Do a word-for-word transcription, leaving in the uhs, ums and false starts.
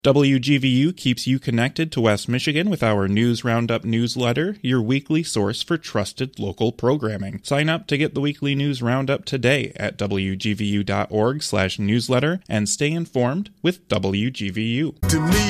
W G V U keeps you connected to West Michigan with our News Roundup newsletter, your weekly source for trusted local programming. Sign up to get the weekly News Roundup today at W G V U dot org slash newsletter and stay informed with W G V U. To me,